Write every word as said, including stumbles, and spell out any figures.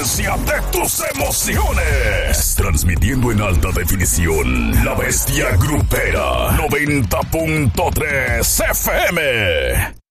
frecuencia de tus emociones. Transmitiendo en alta definición, La Bestia Grupera, noventa punto tres F M.